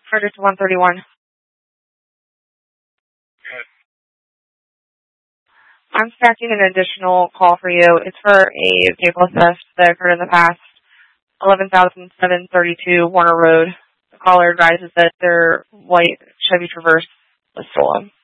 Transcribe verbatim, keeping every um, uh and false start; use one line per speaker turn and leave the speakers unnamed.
Frederick one thirty-one.
Good.
I'm stacking an additional call for you. It's for a vehicle theft that occurred in the past. eleven thousand seven hundred thirty-two Warner Road. The caller advises that their white Chevy Traverse was stolen.